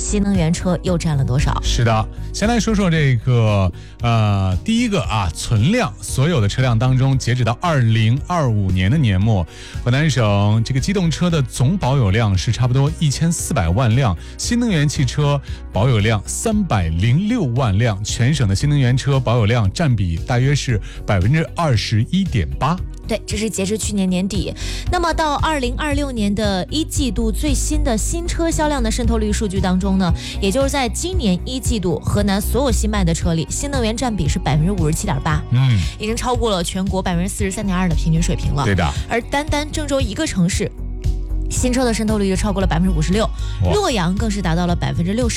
新能源车又占了多少？ 是的，先来说说这个第一个啊，存量，所有的车辆当中，截止到2025年的年末，河南省这个机动车的总保有量是差不多1400万辆，新能源汽车保有量306万辆，全省的新能源车保有量占比大约是21.8%。 对，这是截至去年年底。那么到2026年的一季度最新的新车销量的渗透率数据当中呢，也就是在今年一季度，河南所有新卖的车里，新能源占比是57.8%，已经超过了全国43.2%的平均水平了。 对的。 而单郑州一个城市，新车的渗透率就超过了56%，洛阳更是达到了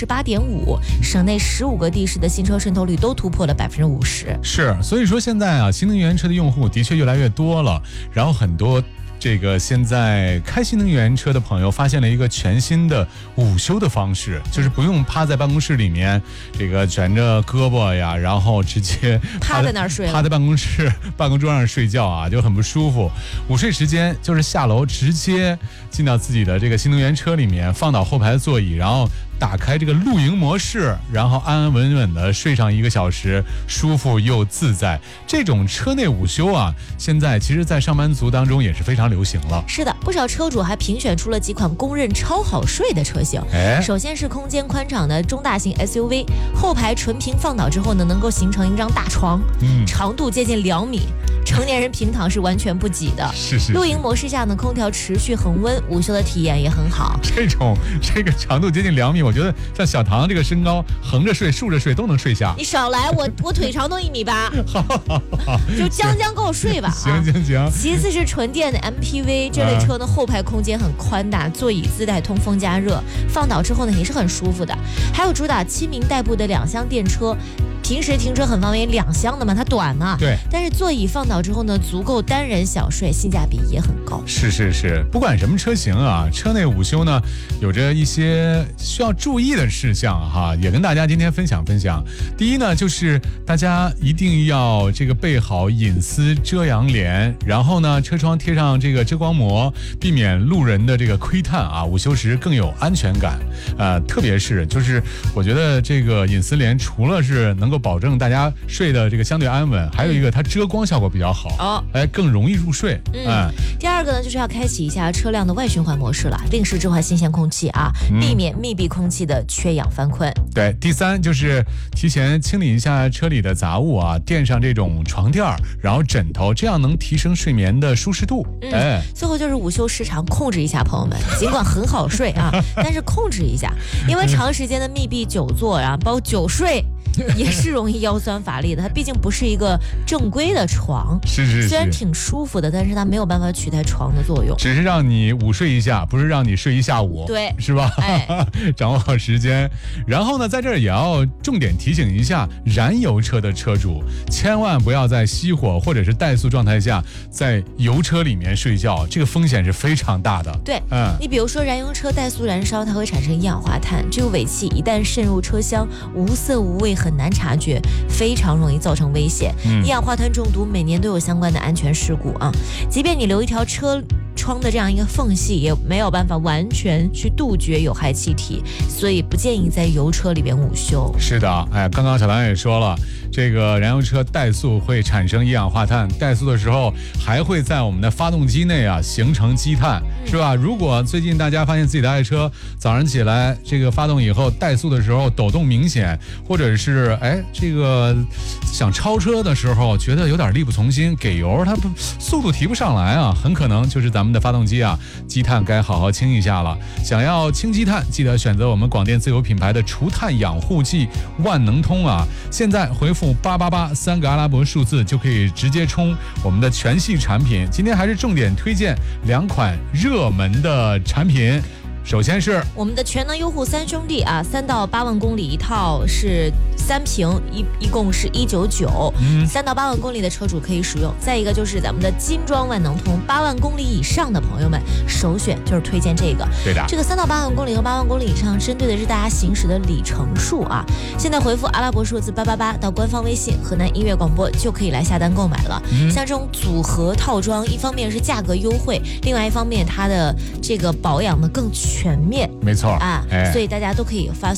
68.5%，省内15个地市的新车渗透率都突破了50%。 是，所以说现在啊，新能源车的用户的确越来越多了，然后很多这个现在开新能源车的朋友发现了一个全新的午休的方式，就是不用趴在办公室里面这个卷着胳膊呀，然后直接趴在那儿睡了， 趴在办公桌上睡觉啊，就很不舒服。午睡时间就是下楼直接进到自己的这个新能源车里面，放倒后排座椅，然后打开这个露营模式，然后安安稳稳的睡上1个小时，舒服又自在。这种车内午休啊，现在其实在上班族当中也是非常流行了。 是的，不少车主还评选出了几款公认超好睡的车型。首先是空间宽敞的中大型 SUV， 后排纯平放倒之后呢，能够形成一张大床，长度接近2米。成年人平躺是完全不挤的。 是。 露营模式下呢，空调持续恒温，午休的体验也很好。 这个长度接近2米，我觉得像小唐这个身高，横着睡、竖着睡都能睡下。 你少来，我腿长都1.8米。好，就将够我睡吧。 行。 其次是纯电的 MPV 这类车呢，后排空间很宽大，座椅自带通风加热，放倒之后呢也是很舒服的。还有主打亲民代步的2厢电车。平时停车很方便，2厢的嘛，它短嘛。 对。 但是座椅放倒之后呢，足够单人小睡，性价比也很高。 是，不管什么车型啊，车内午休呢，有着一些需要注意的事项哈，也跟大家今天分享。第一呢，就是大家一定要这个备好隐私遮阳帘，然后呢，车窗贴上这个遮光膜，避免路人的这个窥探啊，午休时更有安全感。特别是就是我觉得这个隐私帘除了是能够保证大家睡的这个相对安稳，还有一个它遮光效果比较好，更容易入睡。 第二个呢，就是要开启一下车辆的外循环模式了，定时置换新鲜空气啊，避免密闭空气的缺氧犯困。 对，第三就是提前清理一下车里的杂物啊，垫上这种床垫然后枕头，这样能提升睡眠的舒适度。 最后就是午休时长控制一下，朋友们，尽管很好睡啊，但是控制一下，因为长时间的密闭久坐啊，包括久睡。也是容易腰酸乏力的，它毕竟不是一个正规的床， 是虽然挺舒服的，但是它没有办法取代床的作用， 只是让你午睡一下，不是让你睡一下午， 对， 是吧？掌握好时间。然后呢，在这儿也要重点提醒一下燃油车的车主，千万不要在熄火或者是怠速状态下在油车里面睡觉，这个风险是非常大的。 对，你比如说燃油车怠速燃烧，它会产生一氧化碳，这个尾气一旦渗入车厢，无色无味，很难察觉，非常容易造成危险。一氧化碳中毒每年都有相关的安全事故啊！即便你留一条车窗的这样一个缝隙，也没有办法完全去杜绝有害气体，所以不建议在油车里边午休。 是的，刚刚小兰也说了，这个燃油车怠速会产生一氧化碳，怠速的时候还会在我们的发动机内形成积碳，是吧？如果最近大家发现自己的爱车早上起来这个发动以后怠速的时候抖动明显，或者是这个想超车的时候觉得有点力不从心，给油它速度提不上来啊，很可能就是咱们的发动机积碳该好好清一下了。想要清积碳，记得选择我们广电自有品牌的除碳养护剂万能通现在回复888 3个阿拉伯数字就可以直接充我们的全系产品。今天还是重点推荐2款热门的产品。首先是我们的全能优护3兄弟3到8万公里一套是3瓶，一共是199，3到8万公里的车主可以使用。再一个就是咱们的金装万能通，8万公里以上的朋友们首选就是推荐这个。 对的， 这个3到8万公里和8万公里以上针对的是大家行驶的里程数现在回复阿拉伯数字888到官方微信河南音乐广播就可以来下单购买了。像这种组合套装，一方面是价格优惠，另外一方面它的这个保养呢更全面， 没错所以大家都可以发